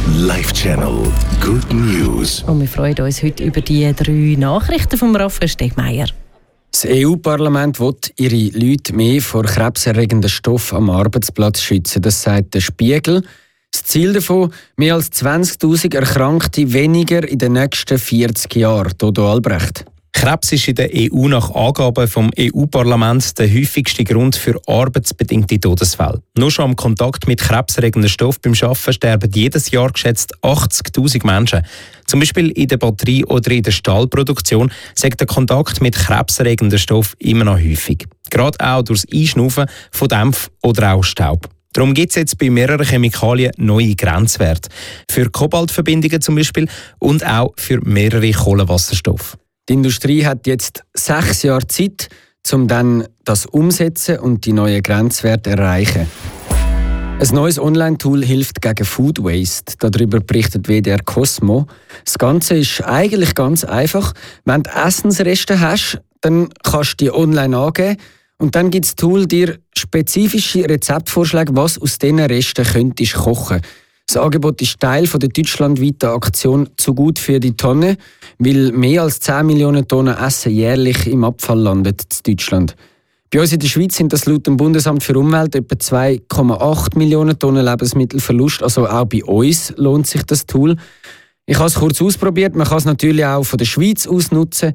Live Channel. Good News. Und wir freuen uns heute über die 3 Nachrichten von Raphael Stegmeier. Das EU-Parlament will ihre Leute mehr vor krebserregenden Stoffen am Arbeitsplatz schützen. Das sagt der Spiegel. Das Ziel davon: mehr als 20'000 Erkrankte weniger in den nächsten 40 Jahren. Dodo Albrecht. Krebs ist in der EU nach Angaben vom EU-Parlament der häufigste Grund für arbeitsbedingte Todesfälle. Nur schon am Kontakt mit krebserregenden Stoffen beim Arbeiten sterben jedes Jahr geschätzt 80'000 Menschen. Zum Beispiel in der Batterie- oder in der Stahlproduktion sagt der Kontakt mit krebserregenden Stoffen immer noch häufig. Gerade auch durch das Einschnaufen von Dämpf oder auch Staub. Darum gibt es jetzt bei mehreren Chemikalien neue Grenzwerte. Für Kobaltverbindungen zum Beispiel und auch für mehrere Kohlenwasserstoffe. Die Industrie hat jetzt 6 Jahre Zeit, um dann das umzusetzen und die neuen Grenzwerte zu erreichen. Ein neues Online-Tool hilft gegen Food Waste. Darüber berichtet WDR Cosmo. Das Ganze ist eigentlich ganz einfach. Wenn du Essensreste hast, dann kannst du die online angeben und dann gibt das Tool dir spezifische Rezeptvorschläge, was aus diesen Resten könntest kochen. Das Angebot ist Teil der deutschlandweiten Aktion «Zu gut für die Tonne», weil mehr als 10 Millionen Tonnen Essen jährlich im Abfall landet in Deutschland. Bei uns in der Schweiz sind das laut dem Bundesamt für Umwelt etwa 2,8 Millionen Tonnen Lebensmittelverlust. Also auch bei uns lohnt sich das Tool. Ich habe es kurz ausprobiert. Man kann es natürlich auch von der Schweiz aus nutzen.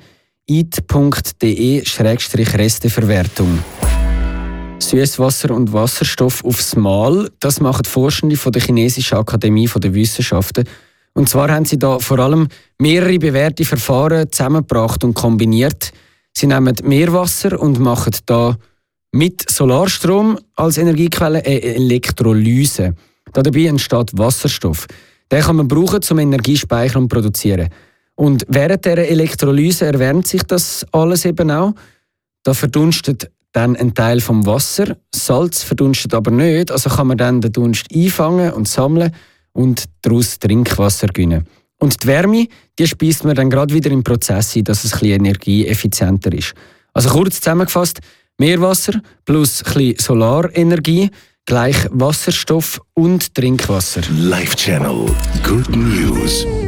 eat.de/Resteverwertung. Süßwasser und Wasserstoff aufs Mal, das machen Forschende von der Chinesischen Akademie der Wissenschaften. Und zwar haben sie da vor allem mehrere bewährte Verfahren zusammengebracht und kombiniert. Sie nehmen Meerwasser und machen da mit Solarstrom als Energiequelle eine Elektrolyse. Dabei entsteht Wasserstoff. Den kann man brauchen, um Energie speichern und produzieren. Und während dieser Elektrolyse erwärmt sich das alles eben auch. Da verdunstet dann ein Teil vom Wasser. Salz verdunstet aber nicht, also kann man dann den Dunst einfangen und sammeln und daraus Trinkwasser gewinnen. Und die Wärme, die speist man dann gerade wieder im Prozess ein, dass es ein bisschen energieeffizienter ist. Also kurz zusammengefasst: Meerwasser plus ein bisschen Solarenergie gleich Wasserstoff und Trinkwasser. Live Channel. Good News.